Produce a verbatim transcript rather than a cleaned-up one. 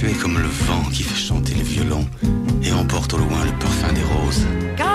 Tu es comme le vent qui fait chanter le violon et emporte au loin le parfum des roses. Car